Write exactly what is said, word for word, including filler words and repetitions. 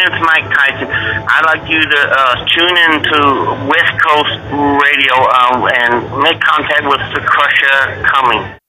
is Mike Tyson. I'd like you to uh, tune in to West Coast Radio um, and make contact with the Crusher Cummings.